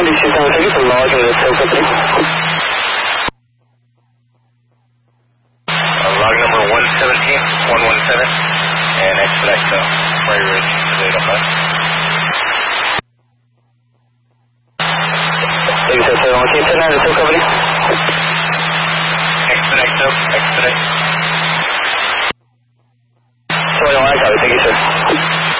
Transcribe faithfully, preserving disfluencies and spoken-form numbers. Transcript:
ninety-two Tower City from Lodge with Tail Company. Uh, log number one seventeen, one one seven, and expedite to Prairie Ridge, eight oh five.